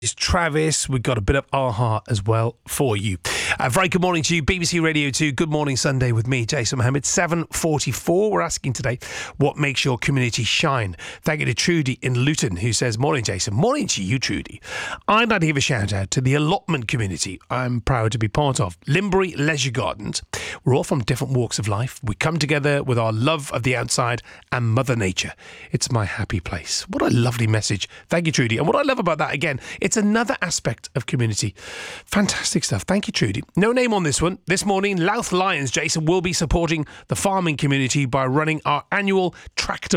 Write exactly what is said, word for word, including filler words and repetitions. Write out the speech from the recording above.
It's Travis. We've got a bit of Aha as well for you. A very good morning to you, B B C Radio two. Good Morning Sunday with me, Jason Mohammed. seven forty-four. We're asking today, what makes your community shine? Thank you to Trudy in Luton, who says, morning, Jason. Morning to you, Trudy. I'd like to give a shout out to the allotment community I'm proud to be part of. Limbury Leisure Gardens. We're all from different walks of life. We come together with our love of the outside and Mother Nature. It's my happy place. What a lovely message. Thank you, Trudy. And what I love about that, again, it's another aspect of community. Fantastic stuff. Thank you, Trudy. No name on this one. This morning, Louth Lions, Jason, will be supporting the farming community by running our annual tractor